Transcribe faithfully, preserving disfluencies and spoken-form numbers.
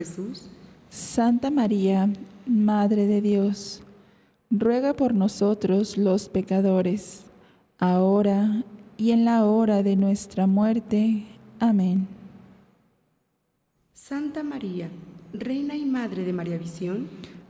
Jesús. Santa María, Madre de Dios, ruega por nosotros los pecadores, ahora y en la hora de nuestra muerte. Amén. Santa María, Reina y Madre de María Visión,